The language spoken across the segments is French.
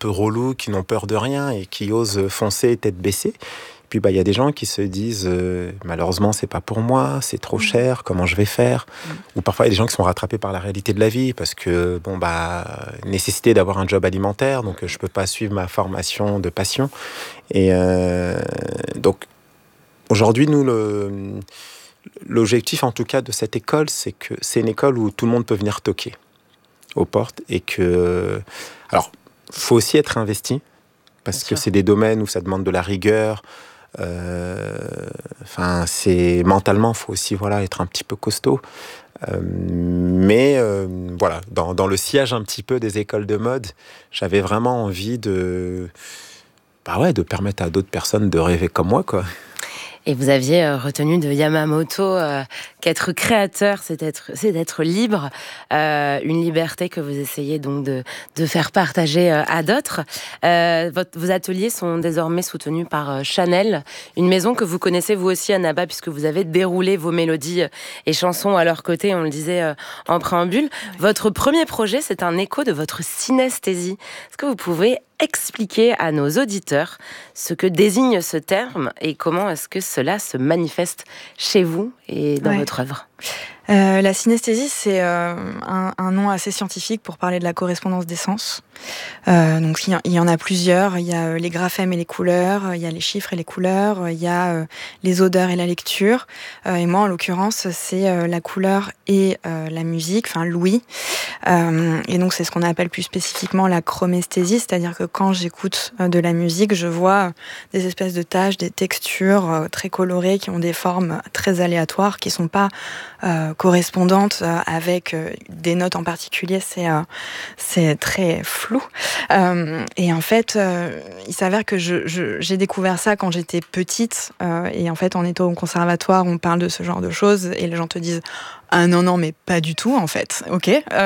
peu relous, qui n'ont peur de rien et qui osent foncer tête baissée. Puis il y a des gens qui se disent malheureusement c'est pas pour moi, c'est trop cher, comment je vais faire? Ou parfois il y a des gens qui sont rattrapés par la réalité de la vie parce que nécessité d'avoir un job alimentaire, donc je peux pas suivre ma formation de passion. Et donc aujourd'hui nous l'objectif en tout cas de cette école, c'est que c'est une école où tout le monde peut venir toquer aux portes et que faut aussi être investi parce que c'est des domaines où ça demande de la rigueur. C'est mentalement, faut aussi être un petit peu costaud. Dans le sillage un petit peu des écoles de mode, j'avais vraiment envie de permettre à d'autres personnes de rêver comme moi, quoi. Et vous aviez retenu de Yamamoto qu'être créateur, c'est d'être libre, une liberté que vous essayez donc de faire partager à d'autres. Vos ateliers sont désormais soutenus par Chanel, une maison que vous connaissez vous aussi, Annaba, puisque vous avez déroulé vos mélodies et chansons à leur côté, on le disait en préambule. Oui. Votre premier projet, c'est un écho de votre synesthésie. Est-ce que vous pouvez expliquer à nos auditeurs ce que désigne ce terme et comment est-ce que cela se manifeste chez vous et dans votre œuvre? La synesthésie, c'est un nom assez scientifique pour parler de la correspondance des sens. Donc il y en a plusieurs. Il y a les graphèmes et les couleurs, il y a les chiffres et les couleurs, il y a les odeurs et la lecture. Et moi, en l'occurrence, c'est la couleur et la musique, enfin l'ouïe. Et donc c'est ce qu'on appelle plus spécifiquement la chromesthésie, c'est-à-dire que quand j'écoute de la musique, je vois des espèces de taches, des textures très colorées qui ont des formes très aléatoires, qui sont pas correspondantes avec des notes en particulier, c'est très flou. Et en fait, il s'avère que j'ai découvert ça quand j'étais petite. Et en fait, en étant au conservatoire, on parle de ce genre de choses et les gens te disent « Ah non, mais pas du tout, en fait. » Ok.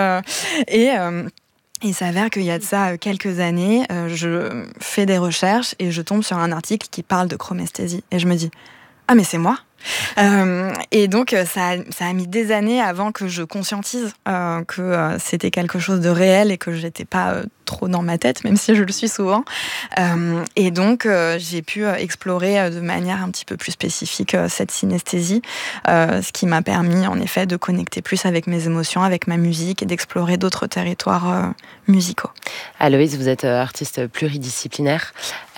Il s'avère qu'il y a de ça quelques années, je fais des recherches et je tombe sur un article qui parle de chromesthésie. Et je me dis « Ah, mais c'est moi !» Et donc ça a mis des années avant que je conscientise que c'était quelque chose de réel et que j'étais pas trop dans ma tête, même si je le suis souvent. Et donc j'ai pu explorer de manière un petit peu plus spécifique cette synesthésie, ce qui m'a permis en effet de connecter plus avec mes émotions, avec ma musique et d'explorer d'autres territoires musicaux. Aloïse, vous êtes artiste pluridisciplinaire.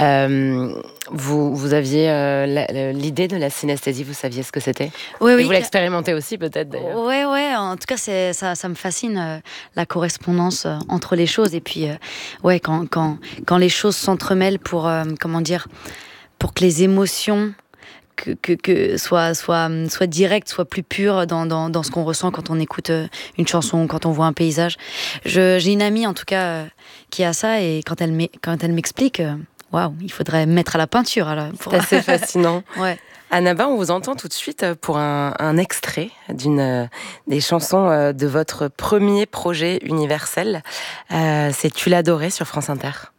Vous aviez l'idée de la synesthésie, vous saviez ce que c'était? Oui. Et vous l'expérimentez aussi peut-être d'ailleurs. Oui, en tout cas ça me fascine, la correspondance entre les choses. Et puis quand les choses s'entremêlent pour que les émotions que soit direct, soit plus pure dans ce qu'on ressent quand on écoute une chanson, quand on voit un paysage. J'ai une amie en tout cas qui a ça, et quand elle m'explique, waouh, il faudrait me mettre à la peinture. C'est assez fascinant. Ouais. Annaba, on vous entend tout de suite pour un extrait des chansons de votre premier projet universel. C'est Tu l'as adoré sur France Inter.